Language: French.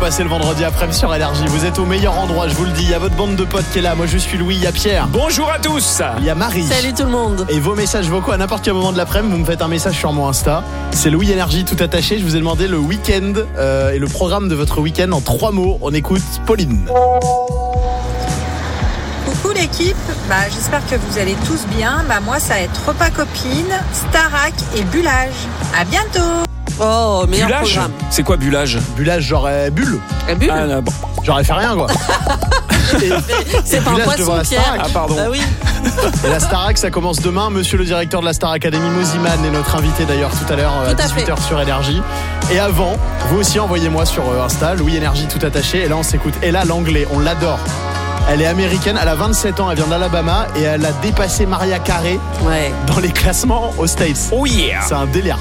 passez le vendredi après-midi sur Énergie. Vous êtes au meilleur endroit, je vous le dis. Il y a votre bande de potes qui est là. Moi, je suis Louis. Il y a Pierre. Bonjour à tous. Il y a Marie. Salut tout le monde. Et vos messages vocaux à n'importe quel moment de l'après-midi, vous me faites un message sur mon Insta. C'est Louis Énergie tout attaché. Je vous ai demandé le week-end et le programme de votre week-end en 3 mots. On écoute Pauline. Coucou l'équipe, j'espère que vous allez tous bien. Moi ça va être repas copine, Starac et Bullage. À bientôt. Oh, meilleur Bullage. programme. C'est quoi bullage? Bullage, genre bulle. La bulle. Ah, bon. J'aurais fait rien, quoi. C'est pas un Bullage devant poisson, la Pierre. Starac. Ah, pardon. Bah oui. Et la Starac, ça commence demain. Monsieur le directeur de la Star Academy, Moziman, est notre invité d'ailleurs tout à l'heure à Tout à 18h sur Énergie. Et avant, vous aussi envoyez-moi sur Insta, Louis Énergie tout attaché. Et là, on s'écoute. Et là, l'anglais, on l'adore. Elle est américaine, elle a 27 ans, elle vient d'Alabama et elle a dépassé Mariah Carey Ouais. dans les classements aux States. Oh yeah. C'est un délire.